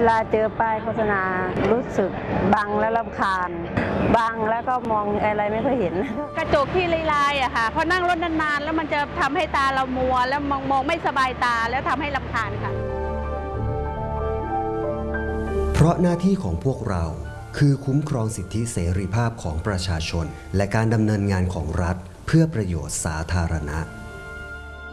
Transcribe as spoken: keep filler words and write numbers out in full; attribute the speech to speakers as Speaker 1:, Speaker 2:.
Speaker 1: ลาเจอป้ายโฆษณารู้สึกบังแล้วรำคาญบังแล้วก็มองอะไรไม่ค่อยเห็น
Speaker 2: กระจกที่ลายๆอะค่ะพอนั่งรถนานๆแล้วมันจะทำให้ตาเรามัวแล้วมองมองไม่สบายตาแล้วทำให้รำคาญค่ะ
Speaker 3: เพราะหน้าที่ของพวกเราคือคุ้มครองสิทธิเสรีภาพของประชาชนและการดำเนินงานของรัฐเพื่อประโยชน์สาธารณะ